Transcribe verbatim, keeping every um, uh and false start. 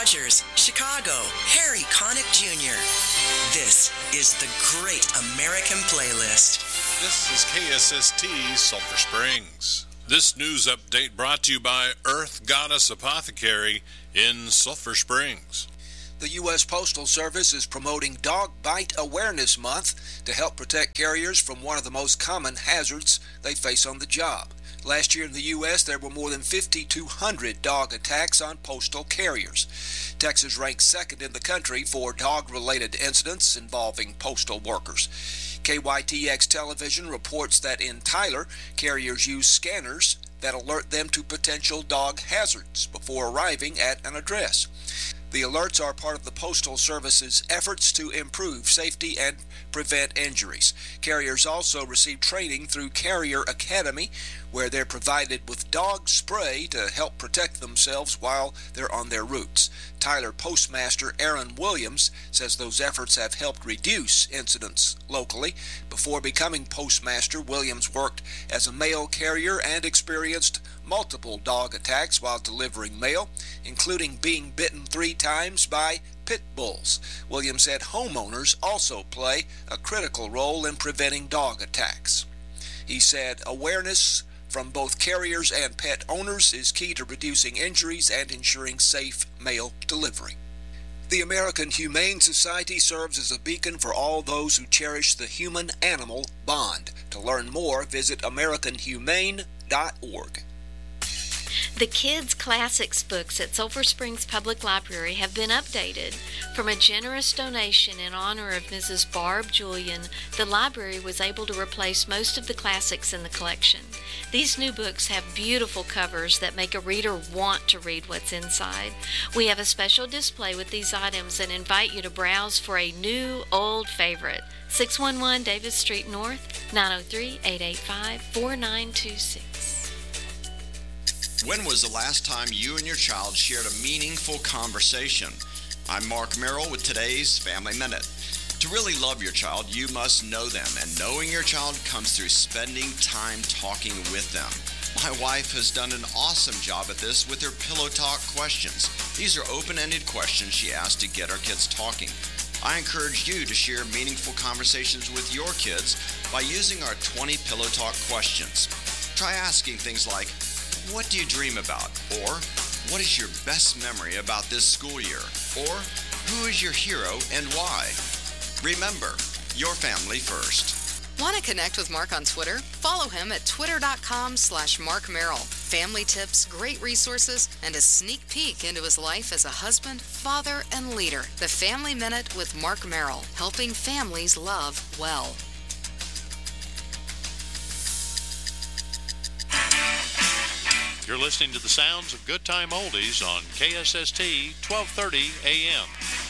Rogers, Chicago, Harry Connick Junior This is the Great American Playlist. This is K S S T Sulphur Springs. This news update brought to you by Earth Goddess Apothecary in Sulphur Springs. The U S Postal Service is promoting Dog Bite Awareness Month to help protect carriers from one of the most common hazards they face on the job. Last year in the U S, there were more than fifty-two hundred dog attacks on postal carriers. Texas ranks second in the country for dog-related incidents involving postal workers. K Y T X Television reports that in Tyler, carriers use scanners that alert them to potential dog hazards before arriving at an address. The alerts are part of the Postal Service's efforts to improve safety and prevent injuries. Carriers also receive training through Carrier Academy, where they're provided with dog spray to help protect themselves while they're on their routes. Tyler Postmaster Aaron Williams says those efforts have helped reduce incidents locally. Before becoming postmaster, Williams worked as a mail carrier and experienced multiple dog attacks while delivering mail, including being bitten three times by pit bulls. Williams said homeowners also play a critical role in preventing dog attacks. He said awareness from both carriers and pet owners is key to reducing injuries and ensuring safe mail delivery. The American Humane Society serves as a beacon for all those who cherish the human-animal bond. To learn more, visit american humane dot org. The Kids Classics books at Sulphur Springs Public Library have been updated. From a generous donation in honor of Missus Barb Julian, the library was able to replace most of the classics in the collection. These new books have beautiful covers that make a reader want to read what's inside. We have a special display with these items and invite you to browse for a new old favorite. six one one Davis Street North, nine oh three, eight eight five, four nine two six. When was the last time you and your child shared a meaningful conversation? I'm Mark Merrill with today's Family Minute. To really love your child, you must know them, and knowing your child comes through spending time talking with them. My wife has done an awesome job at this with her Pillow Talk questions. These are open-ended questions she asks to get our kids talking. I encourage you to share meaningful conversations with your kids by using our twenty Pillow Talk questions. Try asking things like, what do you dream about? Or, what is your best memory about this school year? Or, who is your hero and why? Remember, your family first. Want to connect with Mark on Twitter? Follow him at twitter.com slash Mark Merrill. Family tips, great resources, and a sneak peek into his life as a husband, father, and leader. The Family Minute with Mark Merrill, helping families love well. You're listening to the sounds of Good Time Oldies on K S S T twelve thirty A M.